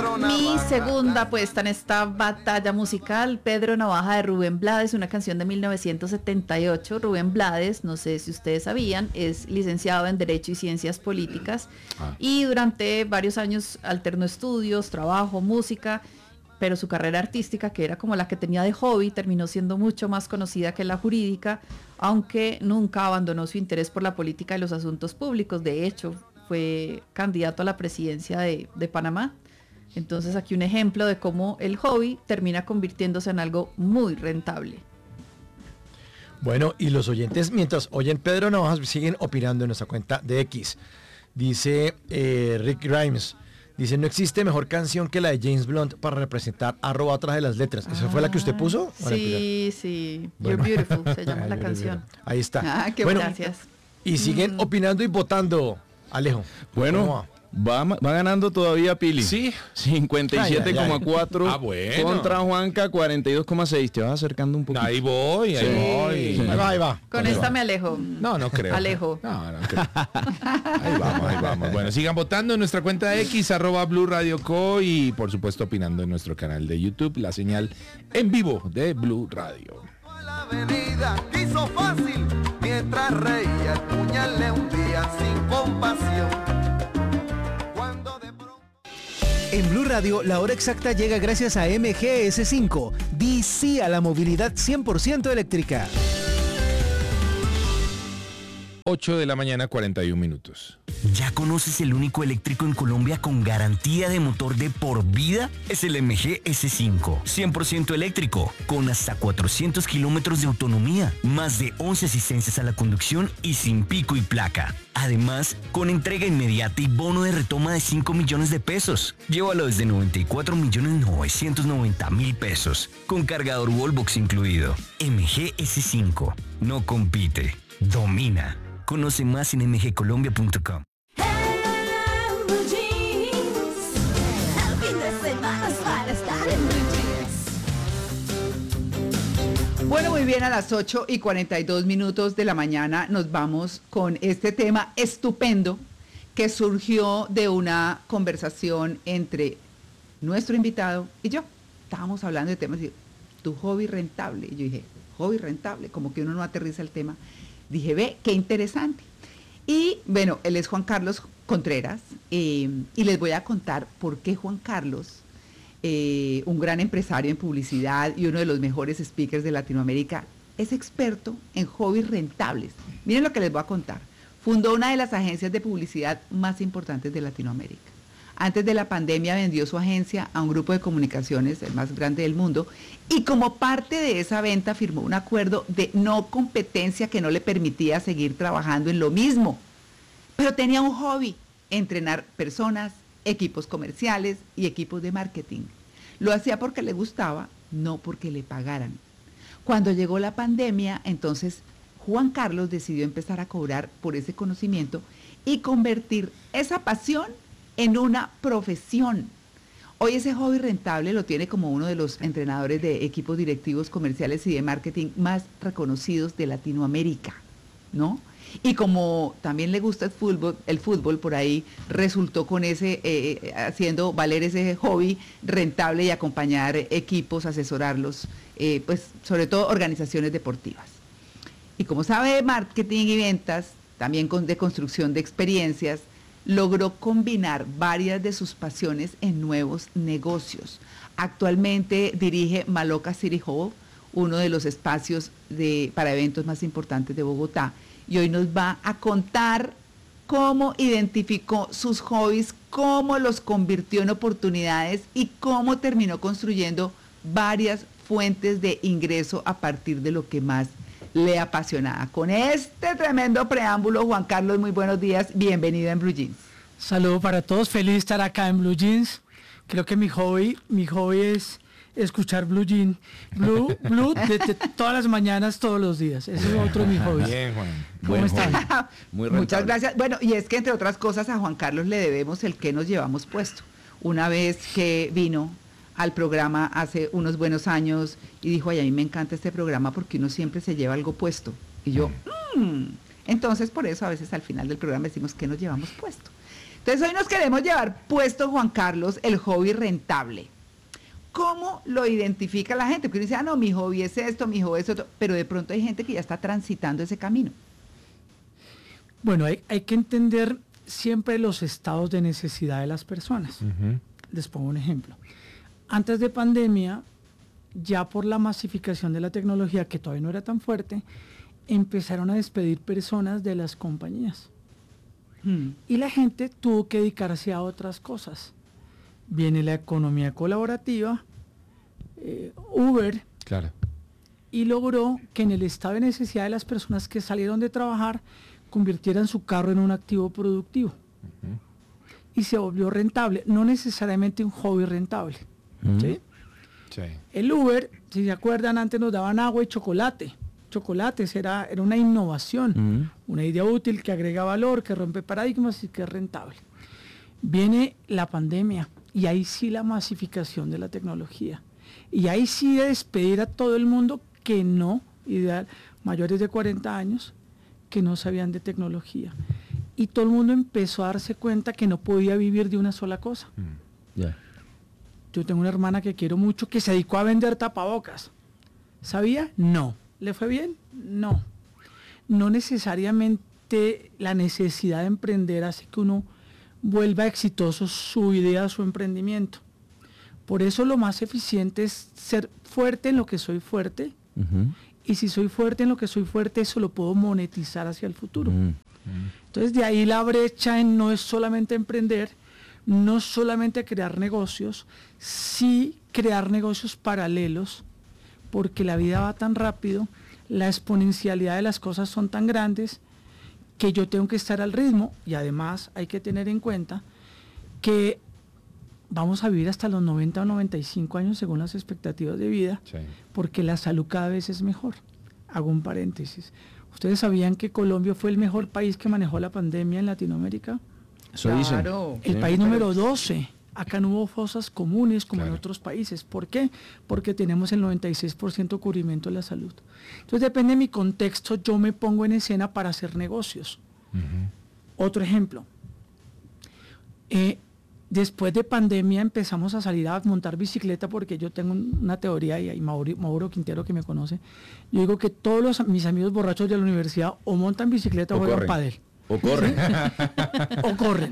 Mi segunda puesta en esta batalla musical, Pedro Navaja de Rubén Blades, una canción de 1978. Rubén Blades, no sé si ustedes sabían, es licenciado en Derecho y Ciencias Políticas y durante varios años alternó estudios, trabajo, música, pero su carrera artística, que era como la que tenía de hobby, terminó siendo mucho más conocida que la jurídica, aunque nunca abandonó su interés por la política y los asuntos públicos. De hecho, fue candidato a la presidencia de Panamá. Entonces aquí un ejemplo de cómo el hobby termina convirtiéndose en algo muy rentable. Bueno, y los oyentes, mientras oyen Pedro Navajas, siguen opinando en nuestra cuenta de X. Dice Rick Grimes, dice, no existe mejor canción que la de James Blunt para representar @ atrás de las letras. ¿Esa fue la que usted puso? Sí. Bueno. You're Beautiful se llama la canción. Ahí está. Qué bueno, gracias. Y siguen opinando y votando. Alejo. Bueno, va ganando todavía Pili. Sí. 57,4 bueno. contra Juanca, 42,6. Te vas acercando un poquito. Ahí voy. Ahí va. Con esta me alejo. No creo. Alejo. No creo. Ahí vamos. Bueno, sigan votando en nuestra cuenta de X, @Blue Radio Co, y por supuesto opinando en nuestro canal de YouTube, la señal en vivo de Blue Radio. La avenida quiso fácil, mientras reía el puñal le hundía sin compasión. En Blue Radio, la hora exacta llega gracias a MGS5. Di sí a la movilidad 100% eléctrica. 8 de la mañana, 41 minutos. ¿Ya conoces el único eléctrico en Colombia con garantía de motor de por vida? Es el MG S5, 100% eléctrico, con hasta 400 kilómetros de autonomía, más de 11 asistencias a la conducción y sin pico y placa. Además, con entrega inmediata y bono de retoma de 5 millones de pesos. Llévalo desde 94.990.000 pesos, con cargador Wallbox incluido. MG S5, no compite, domina. Conoce más en mgcolombia.com. Bueno, muy bien, a las 8:42 de la mañana nos vamos con este tema estupendo que surgió de una conversación entre nuestro invitado y yo. Estábamos hablando de temas de tu hobby rentable. Y yo dije, hobby rentable, como que uno no aterriza el tema. Dije, ve, qué interesante. Y bueno, él es Juan Carlos Contreras y les voy a contar por qué Juan Carlos, un gran empresario en publicidad y uno de los mejores speakers de Latinoamérica, es experto en hobbies rentables. Miren lo que les voy a contar. Fundó una de las agencias de publicidad más importantes de Latinoamérica. Antes de la pandemia vendió su agencia a un grupo de comunicaciones, el más grande del mundo, y como parte de esa venta firmó un acuerdo de no competencia que no le permitía seguir trabajando en lo mismo. Pero tenía un hobby, entrenar personas, equipos comerciales y equipos de marketing. Lo hacía porque le gustaba, no porque le pagaran. Cuando llegó la pandemia, entonces Juan Carlos decidió empezar a cobrar por ese conocimiento y convertir esa pasión en una profesión. Hoy ese hobby rentable lo tiene como uno de los entrenadores de equipos directivos comerciales y de marketing más reconocidos de Latinoamérica, ¿no? Y como también le gusta el fútbol por ahí resultó con ese, haciendo valer ese hobby rentable y acompañar equipos, asesorarlos, pues sobre todo organizaciones deportivas. Y como sabe de marketing y ventas, también de construcción de experiencias, logró combinar varias de sus pasiones en nuevos negocios. Actualmente dirige Maloca City Hall, uno de los espacios para eventos más importantes de Bogotá, y hoy nos va a contar cómo identificó sus hobbies, cómo los convirtió en oportunidades y cómo terminó construyendo varias fuentes de ingreso a partir de lo que más le apasionaba. Con este tremendo preámbulo, Juan Carlos, muy buenos días, bienvenido en Blue Jeans. Saludo para todos, feliz de estar acá en Blue Jeans. Creo que mi hobby es escuchar Blue Jeans, Blue de todas las mañanas, todos los días. Ese es otro de mis hobbies. Bien, Juan. ¿Cómo están? Muy Muchas gracias. Bueno, y es que entre otras cosas a Juan Carlos le debemos el que nos llevamos puesto. Una vez que vino al programa hace unos buenos años y dijo, ay, a mí me encanta este programa porque uno siempre se lleva algo puesto. Y yo, Entonces por eso a veces al final del programa decimos que nos llevamos puesto. Entonces hoy nos queremos llevar puesto, Juan Carlos, el hobby rentable. ¿Cómo lo identifica la gente? Porque uno dice, ah, no, mi hobby es esto, mi hobby es otro, pero de pronto hay gente que ya está transitando ese camino. Bueno, hay que entender siempre los estados de necesidad de las personas. Les pongo un ejemplo. Antes de pandemia, ya por la masificación de la tecnología, que todavía no era tan fuerte, empezaron a despedir personas de las compañías. Y la gente tuvo que dedicarse a otras cosas. Viene la economía colaborativa, Uber, Claro. y logró que en el estado de necesidad de las personas que salieron de trabajar, convirtieran su carro en un activo productivo. Y se volvió rentable, no necesariamente un hobby rentable. ¿Sí? Sí. El Uber, si se acuerdan, antes nos daban agua y chocolate. Chocolates era una innovación, una idea útil que agrega valor, que rompe paradigmas y que es rentable. Viene la pandemia y ahí sí la masificación de la tecnología. Y ahí sí de despedir a todo el mundo que no, ideal, mayores de 40 años, que no sabían de tecnología. Y todo el mundo empezó a darse cuenta que no podía vivir de una sola cosa. Yo tengo una hermana que quiero mucho que se dedicó a vender tapabocas. ¿Sabía? No. ¿Le fue bien? No. No necesariamente la necesidad de emprender hace que uno vuelva exitoso su idea, su emprendimiento. Por eso lo más eficiente es ser fuerte en lo que soy fuerte. Y si soy fuerte en lo que soy fuerte, eso lo puedo monetizar hacia el futuro. Entonces de ahí la brecha en no es solamente emprender, no solamente crear negocios, sí crear negocios paralelos, porque la vida va tan rápido, la exponencialidad de las cosas son tan grandes, que yo tengo que estar al ritmo, y además hay que tener en cuenta que vamos a vivir hasta los 90 o 95 años según las expectativas de vida, porque la salud cada vez es mejor. Hago un paréntesis. ¿Ustedes sabían que Colombia fue el mejor país que manejó la pandemia en Latinoamérica? Eso dicen. El país número 12. Acá no hubo fosas comunes como en otros países. ¿Por qué? Porque tenemos el 96% cubrimiento de la salud. Entonces depende de mi contexto, yo me pongo en escena para hacer negocios. Otro ejemplo. Después de pandemia empezamos a salir a montar bicicleta porque yo tengo una teoría, y Mauro Quintero que me conoce, yo digo que todos mis amigos borrachos de la universidad o montan bicicleta o juegan pádel. O corren. O corren.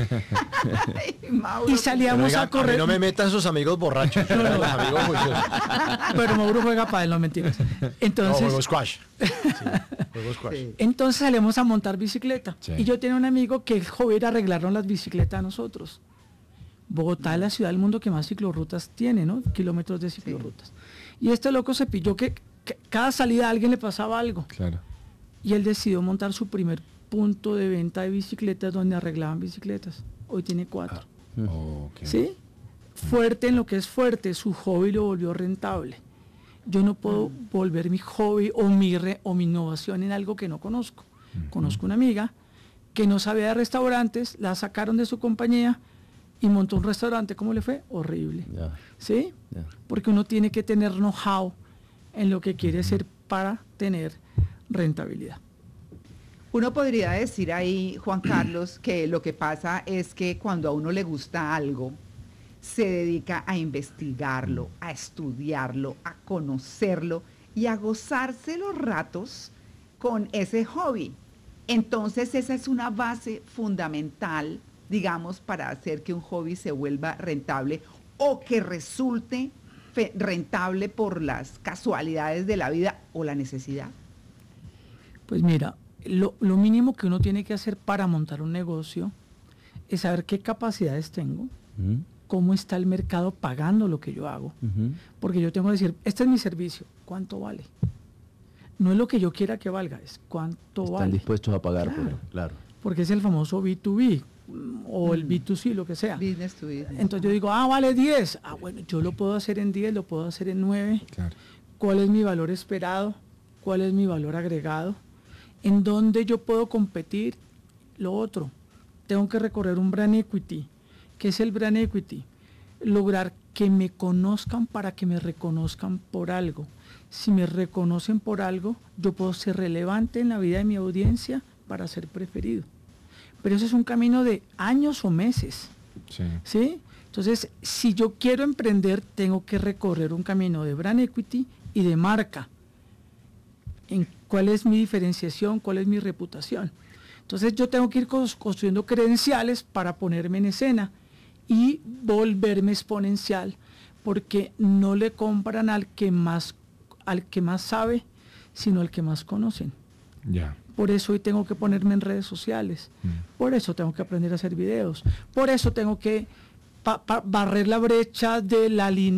Ay, Mauro. Y salíamos a correr. A mí no me metan sus amigos borrachos. No. Los amigos juiciosos. Pero Mauro juega pádel, no mentiras. Entonces, No, juego squash. Sí, juego squash. Sí. entonces salimos a montar bicicleta. Sí. Y yo tenía un amigo que el hobby era arreglarnos las bicicletas a nosotros. Bogotá es la ciudad del mundo que más ciclorrutas tiene, ¿no? Kilómetros de ciclorrutas. Y este loco se pilló que cada salida a alguien le pasaba algo. Claro. Y él decidió montar su primer punto de venta de bicicletas donde arreglaban bicicletas. Hoy tiene 4. ¿Sí? Fuerte en lo que es fuerte, su hobby lo volvió rentable. Yo no puedo volver mi hobby o mi innovación en algo que no conozco. Conozco una amiga que no sabía de restaurantes, la sacaron de su compañía y montó un restaurante. ¿Cómo le fue? Horrible. ¿Sí? Porque uno tiene que tener know-how en lo que quiere hacer para tener rentabilidad. Uno podría decir ahí, Juan Carlos, que lo que pasa es que cuando a uno le gusta algo, se dedica a investigarlo, a estudiarlo, a conocerlo y a gozarse los ratos con ese hobby. Entonces esa es una base fundamental, digamos, para hacer que un hobby se vuelva rentable o que resulte rentable por las casualidades de la vida o la necesidad. Pues mira, lo mínimo que uno tiene que hacer para montar un negocio es saber qué capacidades tengo, cómo está el mercado pagando lo que yo hago. Porque yo tengo que decir, este es mi servicio, ¿cuánto vale? No es lo que yo quiera que valga, es cuánto vale. Están dispuestos a pagar por él, claro. Porque es el famoso B2B o el B2C, lo que sea. Business to business. Entonces yo digo, vale 10. Bueno, yo lo puedo hacer en 10, lo puedo hacer en 9. Claro. ¿Cuál es mi valor esperado? ¿Cuál es mi valor agregado? ¿En dónde yo puedo competir? Lo otro, tengo que recorrer un brand equity. ¿Qué es el brand equity? Lograr que me conozcan para que me reconozcan por algo. Si me reconocen por algo, yo puedo ser relevante en la vida de mi audiencia para ser preferido. pero eso es un camino de años o meses, Sí. ¿sí? Entonces, si yo quiero emprender, tengo que recorrer un camino de brand equity y de marca. En cuál es mi diferenciación, cuál es mi reputación. Entonces, yo tengo que ir construyendo credenciales para ponerme en escena y volverme exponencial, porque no le compran al que más sabe, sino al que más conocen. Ya. Por eso hoy tengo que ponerme en redes sociales. Por eso tengo que aprender a hacer videos. Por eso tengo que barrer la brecha de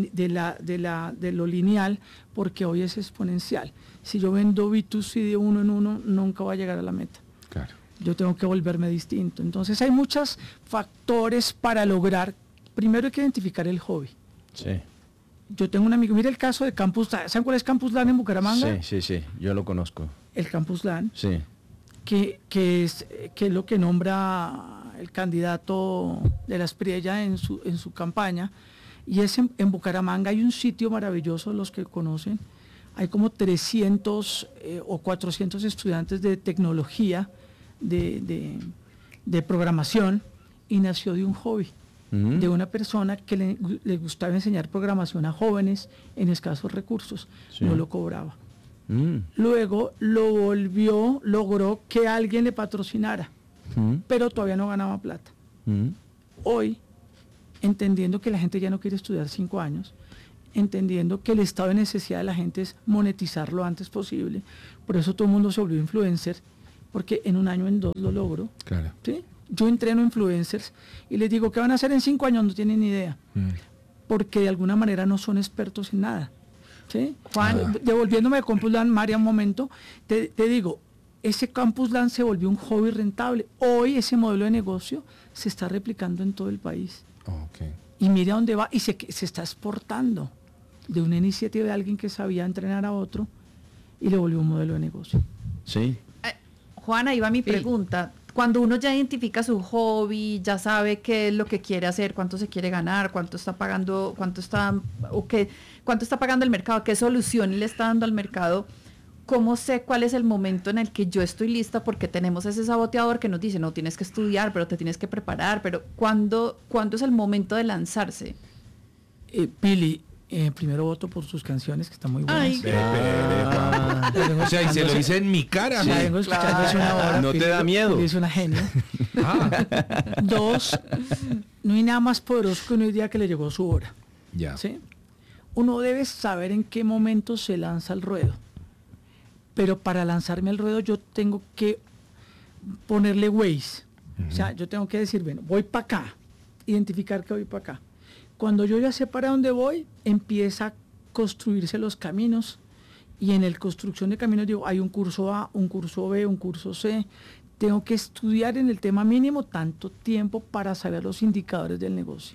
lo lineal, porque hoy es exponencial. Si yo vendo B2C de uno en uno, nunca va a llegar a la meta. Claro. Yo tengo que volverme distinto. Entonces hay muchos factores para lograr. Primero hay que identificar el hobby. Sí. Yo tengo un amigo, mira el caso de Campus LAN. ¿Saben cuál es Campus LAN en Bucaramanga? Sí, yo lo conozco. El Campus LAN, Sí. que es lo que nombra el candidato de la Espriella en su campaña. Y es en Bucaramanga. Hay un sitio maravilloso, los que conocen. Hay como 300 o 400 estudiantes de tecnología, de programación, y nació de un hobby. De una persona que le gustaba enseñar programación a jóvenes en escasos recursos. Sí. No lo cobraba. Luego logró que alguien le patrocinara, pero todavía no ganaba plata. Hoy, entendiendo que la gente ya no quiere estudiar 5 años, entendiendo que el estado de necesidad de la gente es monetizar lo antes posible, por eso todo el mundo se volvió influencer, porque en 1 año, en 2 lo logró. Claro. ¿Sí? Yo entreno influencers y les digo, ¿qué van a hacer en 5 años? No tienen ni idea, porque de alguna manera no son expertos en nada. ¿Sí? Juan, devolviéndome de Campus LAN, María, un momento, te digo, ese Campus LAN se volvió un hobby rentable. Hoy ese modelo de negocio se está replicando en todo el país. Okay. Y mira dónde va, y se está exportando de una iniciativa de alguien que sabía entrenar a otro y le volvió un modelo de negocio. Sí. Juana, ahí va mi pregunta. Cuando uno ya identifica su hobby, ya sabe qué es lo que quiere hacer, cuánto se quiere ganar, cuánto está pagando, cuánto está pagando el mercado, qué solución le está dando al mercado, ¿cómo sé cuál es el momento en el que yo estoy lista? Porque tenemos ese saboteador que nos dice, no, tienes que estudiar, pero te tienes que preparar, pero ¿cuándo es el momento de lanzarse? Pili, primero voto por sus canciones, que están muy buenas. Ay, O sea, y se lo hice en mi cara. La vengo escuchando hace una hora. ¿No te Pili, da miedo? Pili es una genia. 2, no hay nada más poderoso que un día que le llegó su hora. Ya. ¿Sí? Uno debe saber en qué momento se lanza al ruedo. Pero para lanzarme al ruedo yo tengo que ponerle Waze. O sea, yo tengo que decir, bueno, voy para acá. Identificar que voy para acá. Cuando yo ya sé para dónde voy, empieza a construirse los caminos. Y en el construcción de caminos digo, hay un curso A, un curso B, un curso C. Tengo que estudiar en el tema mínimo tanto tiempo para saber los indicadores del negocio.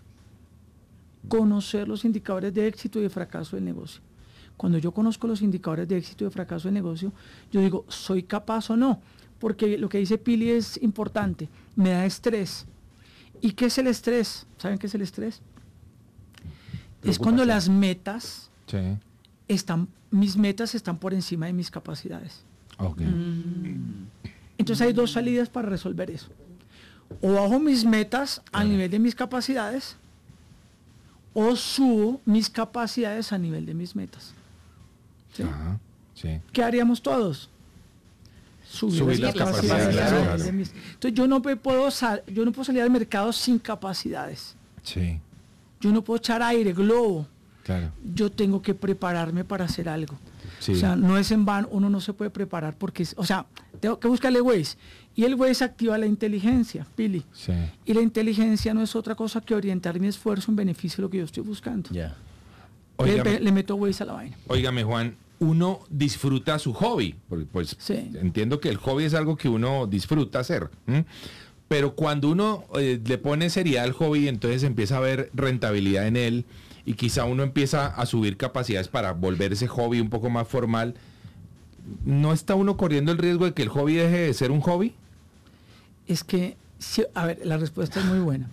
Conocer los indicadores de éxito y de fracaso del negocio. Cuando yo conozco los indicadores de éxito y de fracaso del negocio, yo digo, ¿soy capaz o no? Porque lo que dice Pili es importante. Me da estrés. ¿Y qué es el estrés? ¿Saben qué es el estrés? Es cuando las metas mis metas están por encima de mis capacidades. Okay. Entonces hay 2 salidas para resolver eso. O bajo mis metas al nivel de mis capacidades, o subo mis capacidades a nivel de mis metas. ¿Sí? Ajá, sí. ¿Qué haríamos todos? Subir las capacidades, a claro. nivel de mis. Entonces yo no puedo salir al mercado sin capacidades. Sí, Yo no puedo echar aire, globo. claro. Yo tengo que prepararme para hacer algo. Sí. O sea, no es en vano, uno no se puede preparar porque, o sea, tengo que buscarle Waze. Y el Waze activa la inteligencia, Pili. Sí. Y la inteligencia no es otra cosa que orientar mi esfuerzo en beneficio de lo que yo estoy buscando. Ya. Le meto Waze a la vaina. Óigame, Juan, uno disfruta su hobby, porque pues Sí. entiendo que el hobby es algo que uno disfruta hacer. Pero cuando uno le pone seriedad al hobby, entonces empieza a ver rentabilidad en él y quizá uno empieza a subir capacidades para volver ese hobby un poco más formal. ¿No está uno corriendo el riesgo de que el hobby deje de ser un hobby? Es que, a ver, la respuesta es muy buena.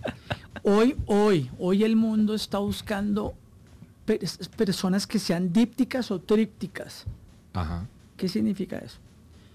Hoy el mundo está buscando personas que sean dípticas o trípticas. Ajá. ¿Qué significa eso?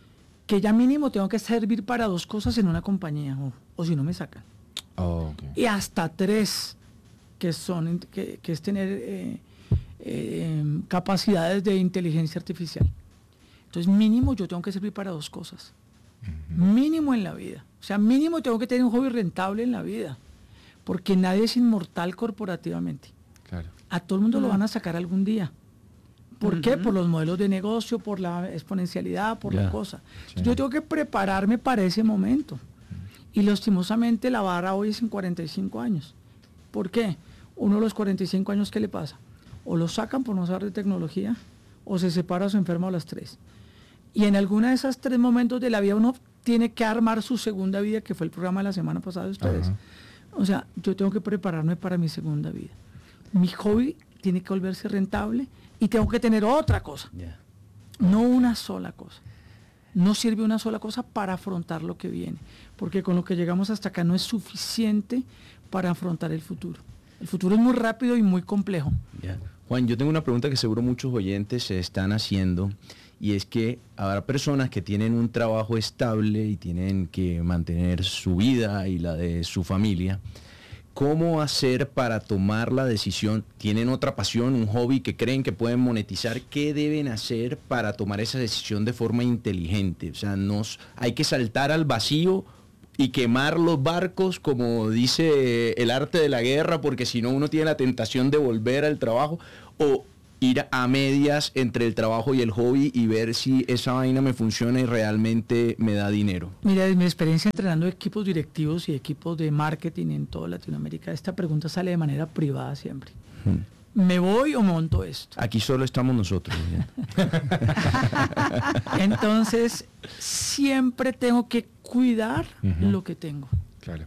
que ya mínimo tengo que servir para 2 cosas en una compañía, o si no me sacan. Oh, okay. Y hasta 3, que es tener capacidades de inteligencia artificial. Entonces mínimo yo tengo que servir para 2 cosas. Mínimo en la vida. O sea, mínimo tengo que tener un hobby rentable en la vida. Porque nadie es inmortal corporativamente. Claro. A todo el mundo lo van a sacar algún día. ¿Por qué? Por los modelos de negocio, por la exponencialidad, por la cosa. Sí. Yo tengo que prepararme para ese momento. Y lastimosamente la barra hoy es en 45 años. ¿Por qué? Uno de los 45 años, ¿qué le pasa? O lo sacan por no saber de tecnología, o se separa o se enferma a las 3. Y en alguna de esas 3 momentos de la vida uno tiene que armar su segunda vida, que fue el programa de la semana pasada de ustedes. Ajá. O sea, yo tengo que prepararme para mi segunda vida. Mi hobby tiene que volverse rentable y tengo que tener otra cosa. Yeah. No una sola cosa. No sirve una sola cosa para afrontar lo que viene. Porque con lo que llegamos hasta acá no es suficiente para afrontar el futuro. El futuro es muy rápido y muy complejo. Yeah. Juan, yo tengo una pregunta que seguro muchos oyentes se están haciendo, y es que habrá personas que tienen un trabajo estable y tienen que mantener su vida y la de su familia. ¿Cómo hacer para tomar la decisión? ¿Tienen otra pasión, un hobby que creen que pueden monetizar? ¿Qué deben hacer para tomar esa decisión de forma inteligente? O sea, hay que saltar al vacío y quemar los barcos, como dice el arte de la guerra, porque si no uno tiene la tentación de volver al trabajo, o ir a medias entre el trabajo y el hobby y ver si esa vaina me funciona y realmente me da dinero. Mira, de mi experiencia entrenando equipos directivos y equipos de marketing en toda Latinoamérica, esta pregunta sale de manera privada siempre. ¿Me voy o monto esto? Aquí solo estamos nosotros. Entonces, siempre tengo que cuidar lo que tengo. Claro.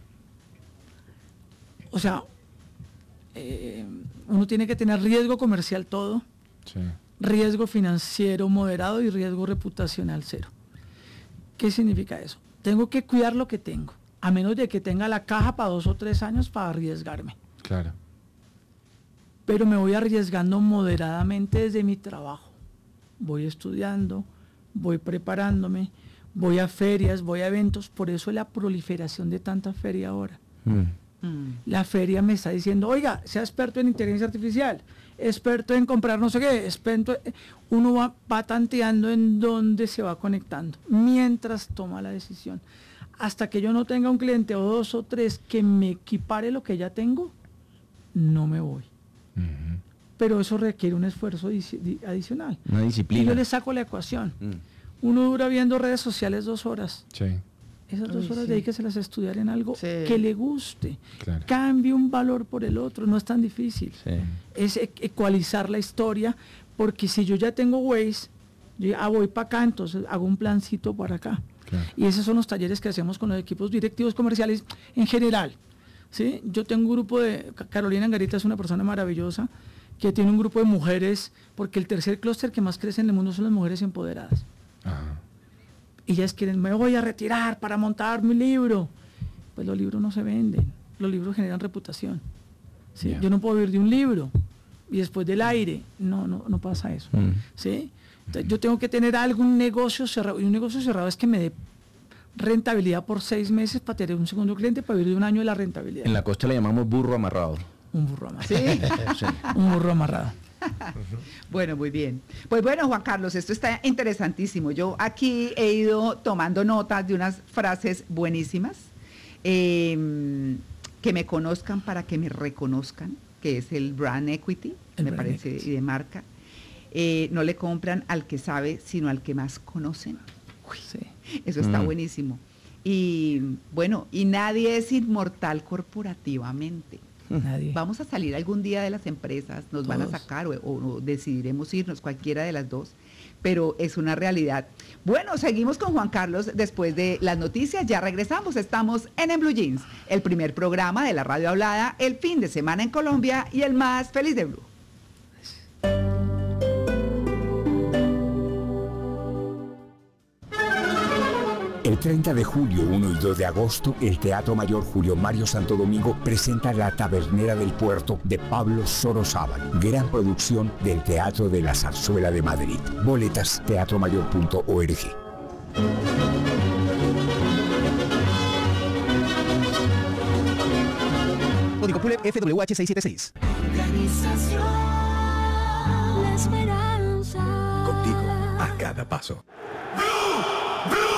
O sea, uno tiene que tener riesgo comercial todo, Sí. riesgo financiero moderado y riesgo reputacional 0. ¿Qué significa eso? Tengo que cuidar lo que tengo, a menos de que tenga la caja para 2 o 3 años para arriesgarme. Claro. Pero me voy arriesgando moderadamente desde mi trabajo. Voy estudiando, voy preparándome, voy a ferias, voy a eventos. Por eso la proliferación de tanta feria ahora. La feria me está diciendo, oiga, sea experto en inteligencia artificial, experto en comprar no sé qué, uno va tanteando en dónde se va conectando, mientras toma la decisión. Hasta que yo no tenga un cliente o 2 o 3 que me equipare lo que ya tengo, no me voy. Pero eso requiere un esfuerzo adicional. Una disciplina. Y yo le saco la ecuación. Uno dura viendo redes sociales 2 horas. Sí. Esas 2 horas dedíqueselas a estudiar en algo que le guste. Claro. Cambie un valor por el otro, no es tan difícil. Sí. Es ecualizar la historia, porque si yo ya tengo Waze, yo voy para acá, entonces hago un plancito para acá. Claro. Y esos son los talleres que hacemos con los equipos directivos comerciales en general. ¿Sí? Yo tengo un grupo de... Carolina Angarita es una persona maravillosa, que tiene un grupo de mujeres, porque el tercer clúster que más crece en el mundo son las mujeres empoderadas. Ajá. Ellas quieren, me voy a retirar para montar mi libro. Pues los libros no se venden, los libros generan reputación. ¿Sí? Yeah. Yo no puedo vivir de un libro y después del aire. No pasa eso. ¿Sí? Entonces, yo tengo que tener algún negocio cerrado, y un negocio cerrado es que me dé rentabilidad por 6 meses para tener un segundo cliente, para vivir de un año de la rentabilidad. En la costa le llamamos burro amarrado. Un burro amarrado. Sí. Sí. Un burro amarrado. Bueno, muy bien. Pues bueno, Juan Carlos, esto está interesantísimo. Yo aquí he ido tomando notas de unas frases buenísimas. Que me conozcan para que me reconozcan, que es el brand equity, me parece, y de marca. No le compran al que sabe, sino al que más conocen. Uy, Sí. eso está buenísimo. Y bueno, y nadie es inmortal corporativamente. Nadie. Vamos a salir algún día de las empresas, nos van a Todos. sacar o decidiremos irnos, cualquiera de las dos, pero es una realidad. Bueno, seguimos con Juan Carlos después de las noticias, ya regresamos, estamos en Blue Jeans, el primer programa de la radio hablada, el fin de semana en Colombia y el más feliz de Blue. El 30 de julio, 1 y 2 de agosto, el Teatro Mayor Julio Mario Santo Domingo presenta La Tabernera del Puerto de Pablo Sorozábal, gran producción del Teatro de la Zarzuela de Madrid. Boletas teatromayor.org. Copulep FWH 676. Organización La Esperanza. Contigo a cada paso.